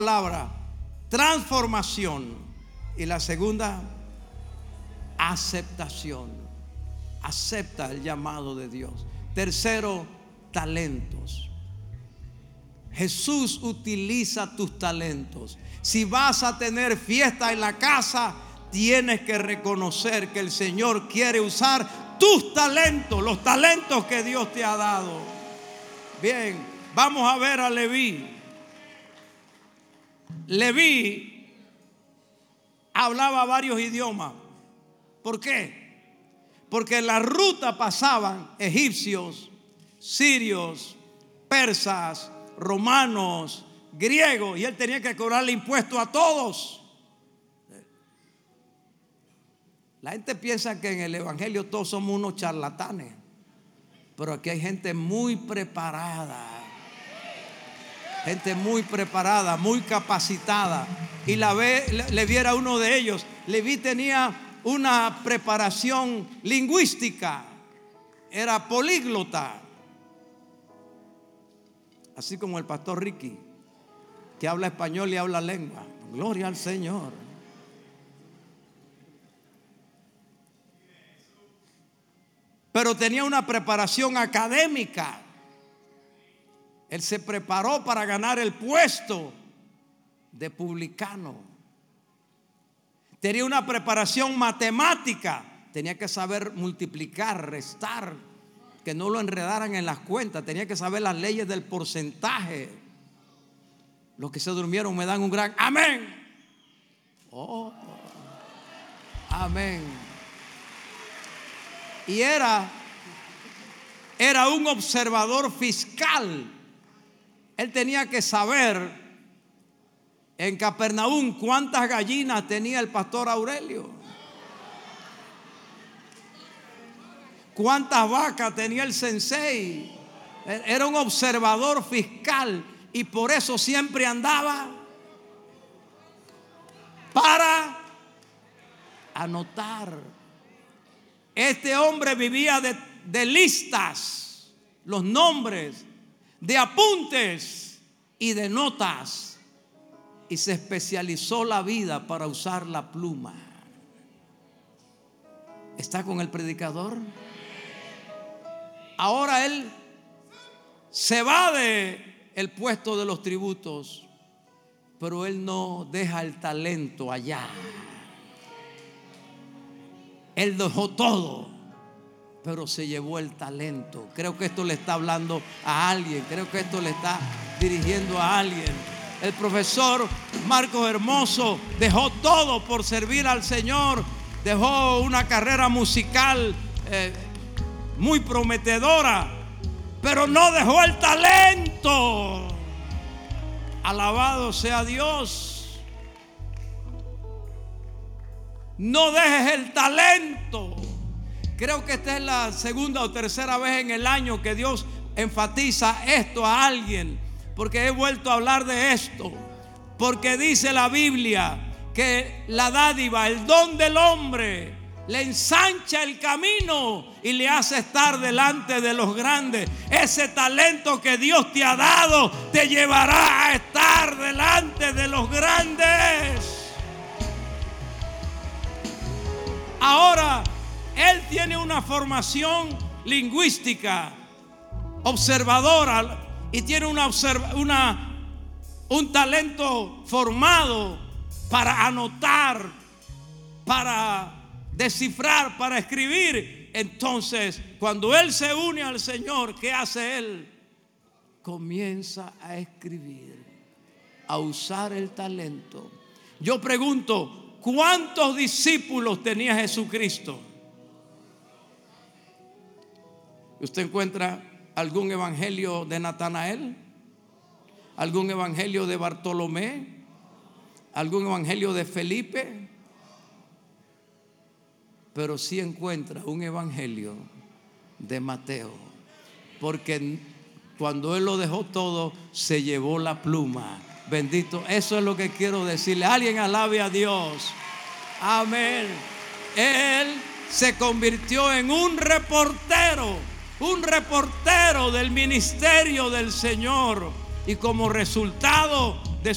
palabra, transformación. Y la segunda, aceptación. Acepta el llamado de Dios. Tercero, talentos. Jesús utiliza tus talentos. Si vas a tener fiesta en la casa, tienes que reconocer que el Señor quiere usar tus talentos, los talentos que Dios te ha dado. Bien, vamos a ver a Leví. Leví hablaba varios idiomas. ¿Por qué? Porque en la ruta pasaban egipcios, sirios, persas, romanos, griegos, y él tenía que cobrarle impuestos a todos. La gente piensa que en el evangelio todos somos unos charlatanes, pero aquí hay gente muy preparada, muy capacitada. Y Leví era uno de ellos. Leví tenía una preparación lingüística, era políglota, así como el pastor Ricky, que habla español y habla lengua. Gloria al Señor. Pero tenía una preparación académica. Él se preparó para ganar el puesto de publicano. Tenía una preparación matemática. Tenía que saber multiplicar, restar, que no lo enredaran en las cuentas. Tenía que saber las leyes del porcentaje. Los que se durmieron me dan un gran amén. Oh, amén. Y era un observador fiscal. Él tenía que saber en Capernaum cuántas gallinas tenía el pastor Aurelio, cuántas vacas tenía el sensei. Era un observador fiscal y por eso siempre andaba para anotar. Este hombre vivía de listas, los nombres, de apuntes y de notas, y se especializó la vida para usar la pluma. ¿Está con el predicador? Ahora él se va del puesto de los tributos, pero él no deja el talento allá. Él dejó todo, pero se llevó el talento. Creo que esto le está hablando a alguien. Creo que esto le está dirigiendo a alguien. El profesor Marcos Hermoso dejó todo por servir al Señor. Dejó una carrera musical muy prometedora, pero no dejó el talento. Alabado sea Dios. No dejes el talento. Creo que esta es la segunda o tercera vez en el año que Dios enfatiza esto a alguien, porque he vuelto a hablar de esto. Porque dice la Biblia que la dádiva, el don del hombre, le ensancha el camino y le hace estar delante de los grandes. Ese talento que Dios te ha dado te llevará a estar delante de los grandes. Ahora, él tiene una formación lingüística, observadora, y tiene un talento formado para anotar, para descifrar, para escribir. Entonces, cuando él se une al Señor, ¿qué hace él? Comienza a escribir, a usar el talento. Yo pregunto, ¿cuántos discípulos tenía Jesucristo? ¿Usted encuentra algún evangelio de Natanael? ¿Algún evangelio de Bartolomé? ¿Algún evangelio de Felipe? Pero sí encuentra un evangelio de Mateo, porque cuando él lo dejó todo, se llevó la pluma. Bendito, eso es lo que quiero decirle. Alguien alabe a Dios. Amén. Él se convirtió en un reportero del ministerio del Señor, y como resultado